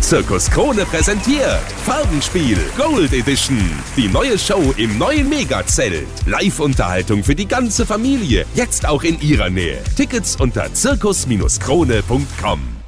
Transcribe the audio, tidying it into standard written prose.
Zirkus Krone präsentiert Farbenspiel Gold Edition. Die neue Show im neuen Megazelt. Live-Unterhaltung für die ganze Familie. Jetzt auch in ihrer Nähe. Tickets unter zirkus-krone.com.